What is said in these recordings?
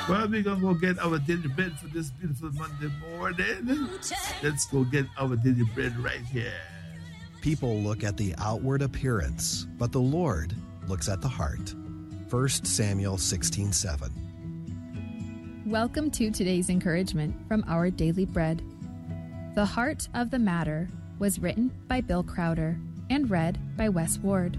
Well, we're going to go get our daily bread for this beautiful Monday morning. Let's go get our daily bread right here. People look at the outward appearance, but the Lord looks at the heart. 1 Samuel 16:7. Welcome to today's encouragement from Our Daily Bread. The Heart of the Matter was written by Bill Crowder and read by Wes Ward.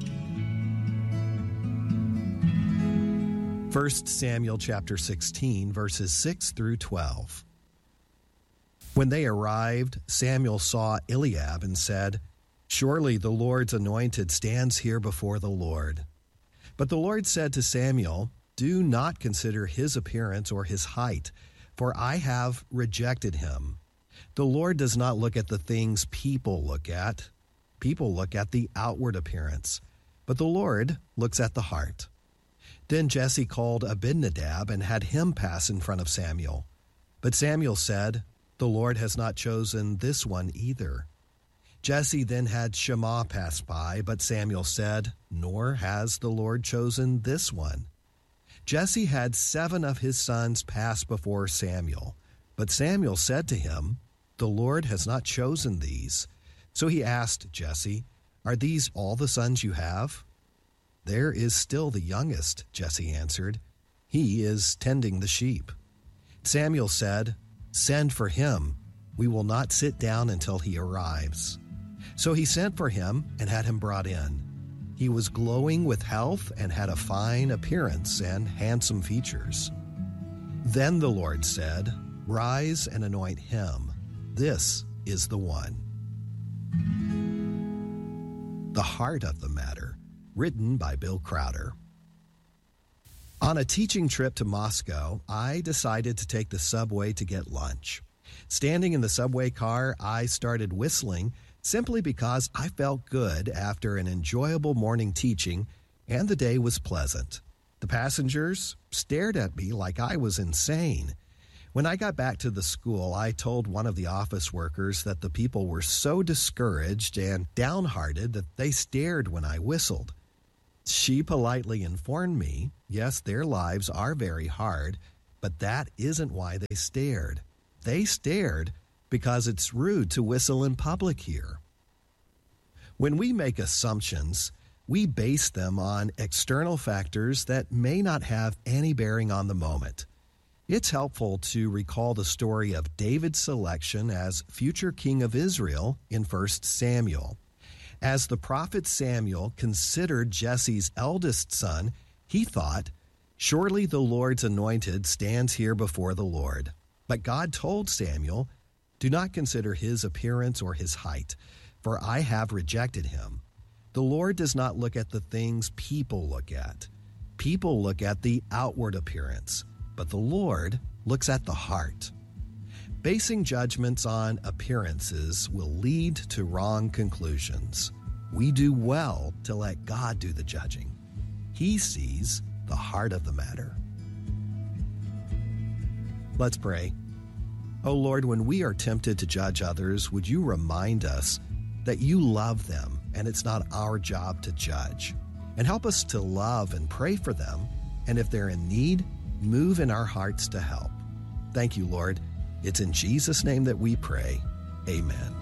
1 Samuel chapter 16, verses 6 through 12. When they arrived, Samuel saw Eliab and said, "Surely the Lord's anointed stands here before the Lord." But the Lord said to Samuel, "Do not consider his appearance or his height, for I have rejected him. The Lord does not look at the things people look at. People look at the outward appearance, but the Lord looks at the heart." Then Jesse called Abinadab and had him pass in front of Samuel. But Samuel said, "The Lord has not chosen this one either." Jesse then had Shammah pass by, but Samuel said, "Nor has the Lord chosen this one." Jesse had 7 of his sons pass before Samuel, but Samuel said to him, "The Lord has not chosen these." So he asked Jesse, "Are these all the sons you have?" "There is still the youngest," Jesse answered. "He is tending the sheep." Samuel said, "Send for him. We will not sit down until he arrives." So he sent for him and had him brought in. He was glowing with health and had a fine appearance and handsome features. Then the Lord said, "Rise and anoint him. This is the one." The Heart of the Matter, written by Bill Crowder. On a teaching trip to Moscow, I decided to take the subway to get lunch. Standing in the subway car, I started whistling simply because I felt good after an enjoyable morning teaching, and the day was pleasant. The passengers stared at me like I was insane. When I got back to the school, I told one of the office workers that the people were so discouraged and downhearted that they stared when I whistled. She politely informed me, yes, their lives are very hard, but that isn't why they stared. They stared because it's rude to whistle in public here. When we make assumptions, we base them on external factors that may not have any bearing on the moment. It's helpful to recall the story of David's selection as future king of Israel in 1 Samuel. As the prophet Samuel considered Jesse's eldest son, he thought, "Surely the Lord's anointed stands here before the Lord." But God told Samuel, "Do not consider his appearance or his height, for I have rejected him. The Lord does not look at the things people look at. People look at the outward appearance, but the Lord looks at the heart." Basing judgments on appearances will lead to wrong conclusions. We do well to let God do the judging. He sees the heart of the matter. Let's pray. Oh Lord, when we are tempted to judge others, would you remind us that you love them and it's not our job to judge? And help us to love and pray for them, and if they're in need, move in our hearts to help. Thank you, Lord. It's in Jesus' name that we pray. Amen.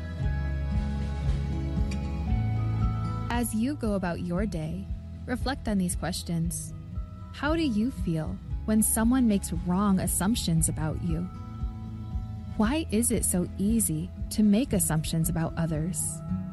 As you go about your day, reflect on these questions. How do you feel when someone makes wrong assumptions about you? Why is it so easy to make assumptions about others?